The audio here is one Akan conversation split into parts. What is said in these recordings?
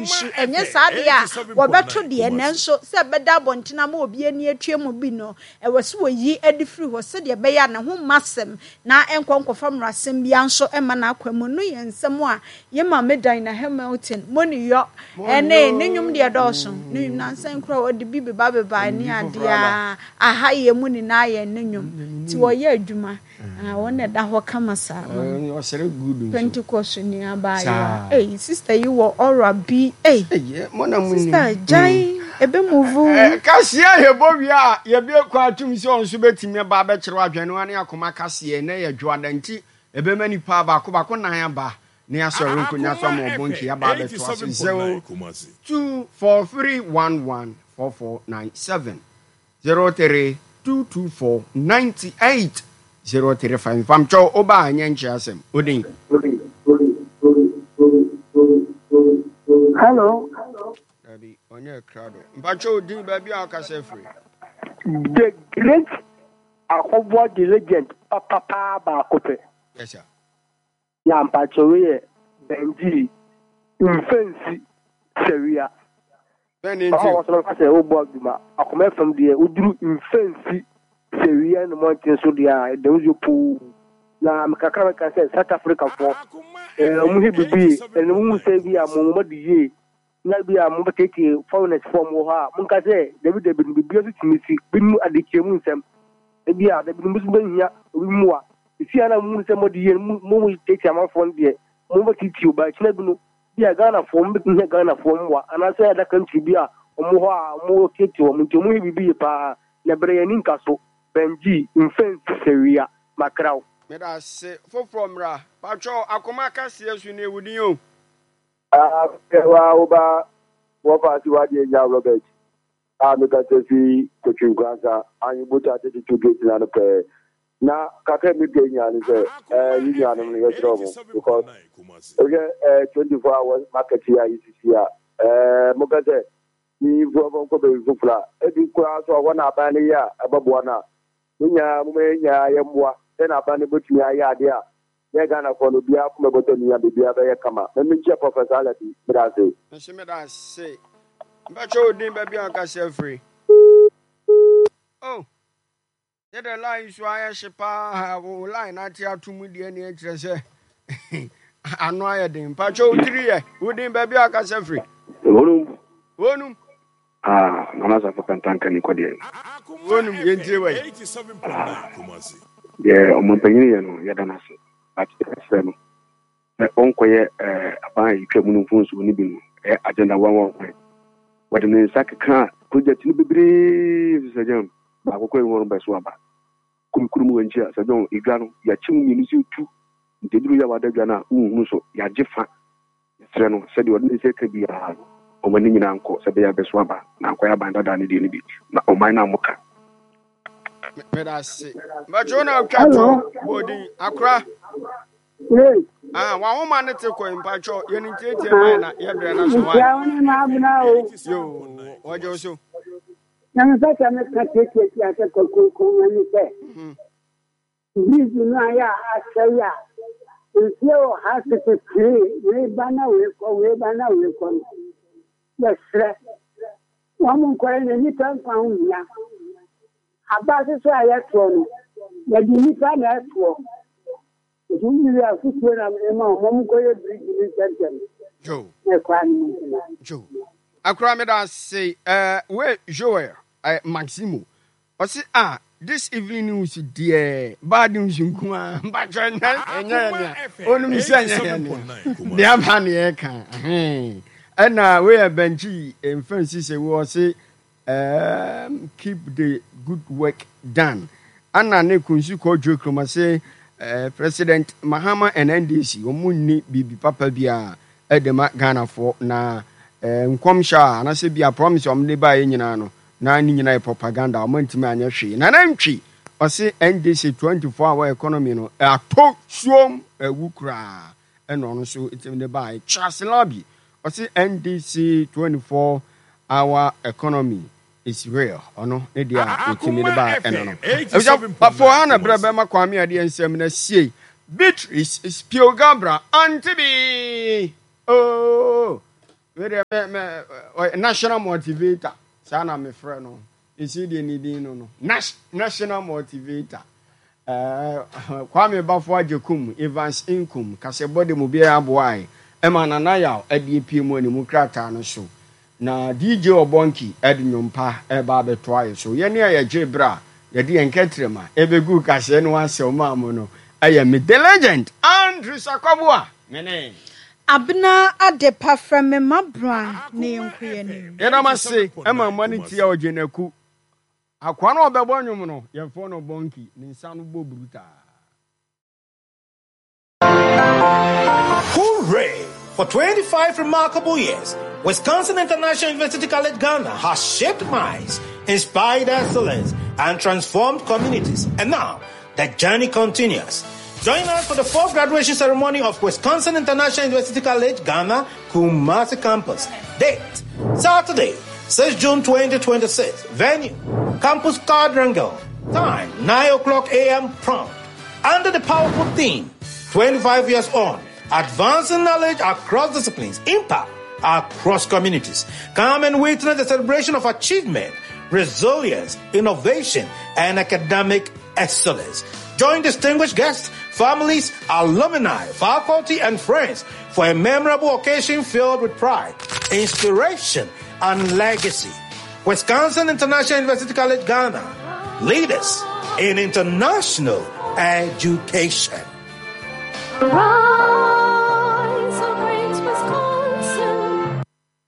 issue enye saade a wo beto de nanso se beda bontena ma obi ani atwam bi no e wose wo yi adifiri ho se de be ya ne ho masem na enkonkofa mrasem bia nso e ma na akwamu no yensem a ye ma medan na Hamilton moni yo ene ne nwum de dɔɔso ne nwum na nsan kura wo de bibi ba beba ni ade a aha ye mu ni na ye ne nwum ti wo ye adwuma wo ne da ho kama sa o sere good 20 course ni abayo sister you wo ora bi mona mu sister jai ebe move kasia hebo wi a ye bi kwa atum si on so betimi ba be kire wadwane wane akoma kasia na ye dwoada nti ebe mani pa ba ko nan ba ni asori nkonya so mo bonki ya ba be to 0243114497 0322498 famcho oba anyenche asem odin. Hello. Abi onye crowd. Mpacho odin baby akase free. The great Akobo the legend papa ba kope. Yes sir. Ya mpacho we Benji infensi seria. Beni nti o so ka say o bo aduma akoma from there uduru infensi seria no mountain so there de uzo pu na mkakara ka say South Africa for mu hebibi ene mu say bi amu madiye na bi amu beteke foreigners form wo ha mun ka say David bibi so timisi binu adike mu nsem e bi a David musu banya obi mu a isi ana mu nsem madiye mu take am for there mu betiti ba china binu bia Ghana form bit ne Ghana form wa ana say da country bia omo ho a mo keti o mo mu bibi pa na bere ni nkaso Benji infensi seria makraw me da se fo from ra patro akoma kase asu ne wudin o wa oba wo fa ti wa de ja Robert me ka se fi ko chungwanza anyi buta te tu gate na no pe na kaka mi ge nya ni se yi nya no ni yetro mo because 24 hours market here is here mo ka se ni vo ko be fufla e bi kwa so wona ba ni ya ababo na nya mo me nya ya mwa na ba ni botumi aya ade a ye Ghana for no bia kuma botoni ya bibia ba ye kama me chia professor Alati brase me da se mbacho odin ba bia ka se free oh ye the line so aya shepa wo line ati atumu de ni akire se anu aye den mbacho 3 ye odin ba bia ka se free wonum mama sa fantanka ni kwade wonum ye ntire wa 87.9 Kumasi omumpanyini yano yadana so ati seno onkoye aban yitwa munu funsu ni binu agenda 111 wade ne sakka project ni bibiri sajam ba ko ko won ba so aba kurumu wanjia sajam igano ya chimu ni si tu ndeduru ya wada gana unhu so ya jefa seno sedi wade se ka biya o mani nyina anko sebe ya beso aba na anko ya banda da ne de ni bi na o mai na muka medase bajona kwato bodi akra wa homa ne te ko mpacho yeni tete mai na ye bre na so wa ya woni ma buna o yo ojo so na me sa me ka tete ya ta ko mani se bizu na ya asaya nsio hasete we bana we ko yes wa mun ko ne ni tan kwa hunya abase so ayato no ya di ni fa na ato Jumili ya futu na ema omo ko ye bridge ni center jo e kwa ni jo akra me da say we Joel Maximo o si this evening news dear bad news nkuma mbacho enya onum senya de amane e kan na we Benji Fancy say we say keep the good work done ana ne kunsu ko dwokroma say President Mahama and NDC omunni bibi papa bia edema Ghana for na nkomsha na se bia promise omde ba nyina no na ni nyina propaganda omantimi anya hwe na nantwi o se NDC 24 hour economy no ato suom ewukra eno no so itimde ba Charles Labi o se NDC 24 hour economy is real ono e dia itimde ba eno no for ana brebe makwame ade ensem na sie Beatrice Spiogabra Antibi oh national motivator. Sana me friend no. You see the need no. National motivator. Kwame Bafwa Jekum, Evans Inkum, Kasebody Mubia Boy, Emma Nanaya, Eddie Pimo and Mukrata no show. Na DJ Obonki, Edinum Pa, Ebabe Twice, so Yenia Jebra, Yadi and Ketrema, Ebegu Kasen one so mamono. I am the legend, Andrew Sakabua, Mene. Abna Adepa from Mabran, name Queen. And I must say, Emma Money Tia Geneku. Aquano Babonum, your phone of Bonki, Ninsanu Bruta. Hooray! For 25 remarkable years, Wisconsin International University College Ghana has shaped minds, inspired excellence, and transformed communities. And now, the journey continues. Join us for the fourth graduation ceremony of Wisconsin International University College Ghana, Kumasi Campus. Date, Saturday, 6 June 2026. Venue, Campus Quadrangle. Time, 9:00 a.m. prompt. Under the powerful theme, 25 years on, advancing knowledge across disciplines, impact across communities. Come and witness the celebration of achievement, resilience, innovation, and academic excellence. Join distinguished guests, families, alumni, faculty, and friends for a memorable occasion filled with pride, inspiration, and legacy. Wisconsin International University College Ghana, leaders in international education. Rise of great Wisconsin.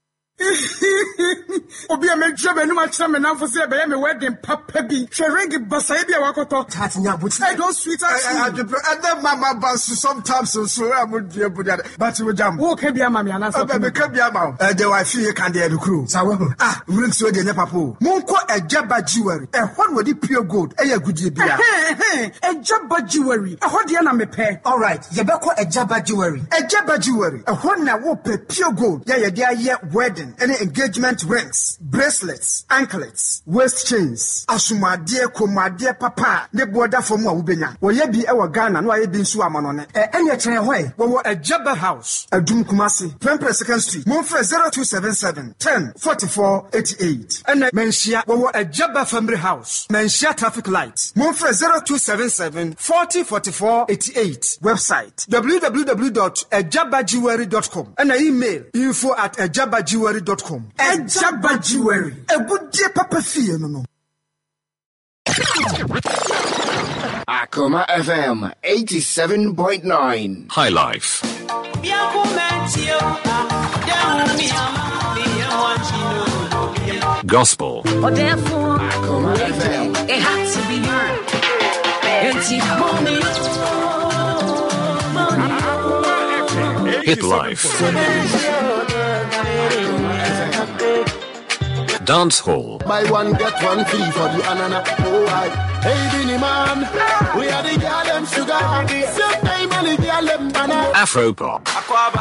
Obi a me job enu ma kire me na for say be me wedding papa bi hwe ring basa bi a wakoto tatnya buti I don't sweet as and then mama bas sometimes so am dua budia but we jam wo ka bia mama ana so be ka bia ma de wa fie kan de crew sa we ring so de ne papa monko ejaba jewelry e ho no di pure gold e ya gudie bia ejaba jewelry e ho de na me pe all right ye be ko ejaba jewelry e ho na wo pe pure gold ye de aye wedding any engagement rings, bracelets, anklets, waist chains, asumade, komade, papa, ne border for more ubenya. Woye bi ewa Ghana, no aye bi nsu amanone. Enye chene hoy, wo Ejaba House, Adum Kumasi, 22nd Street, Monfre 0277 10 44 88. Ene menshia wo Ejaba Family House, menshia traffic light, Monfre 0277 40 44 88. Website www.ejabajewelry.com. Ene email info@ejabajewelry.com. Ejaba Jewelry. A good dear papa fee no. Akoma FM 87.9. High Life. Gospel. Akoma FM. It had to be her. Hit Life. Dance Hall. Buy one get one free for the anana. Oh, I. Hey, Binny man, we are the girl them sugar. Same time and the girl them banana. Afro Pop.